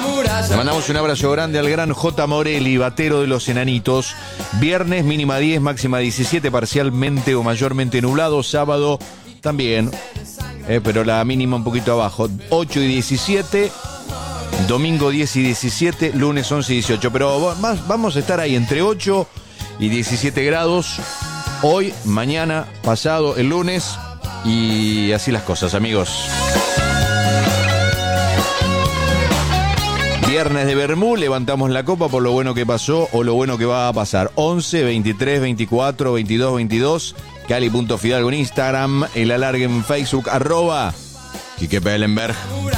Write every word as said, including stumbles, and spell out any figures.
Le mandamos un abrazo grande al gran J. Morelli, batero de los Enanitos. Viernes mínima diez, máxima diecisiete, parcialmente o mayormente nublado. Sábado también, eh, pero la mínima un poquito abajo, ocho y diecisiete. Domingo diez y diecisiete, lunes once y dieciocho. Pero más, vamos a estar ahí entre ocho y diecisiete grados. Hoy, mañana, pasado, el lunes. Y así las cosas, amigos. Viernes de Bermú, levantamos la copa por lo bueno que pasó o lo bueno que va a pasar. once, veintitrés, veinticuatro, veintidós, veintidós. Cali.Fidalgo en Instagram. El alargue en Facebook, arroba Quique Pellenberg.